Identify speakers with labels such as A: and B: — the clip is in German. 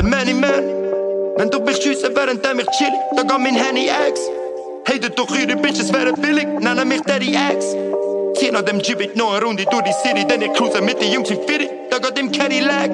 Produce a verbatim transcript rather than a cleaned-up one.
A: der Many Man. Wenn du mich schiessen, während der mich chillig, da geht mein Handy X. Hatet doch ihre Bitches, wäre billig, nennen mich Daddy X. Zieh nach dem Jeep noch eine Runde durch die City, denn ich cruise mit den Jungs im Fitty, da geht im Cadillac.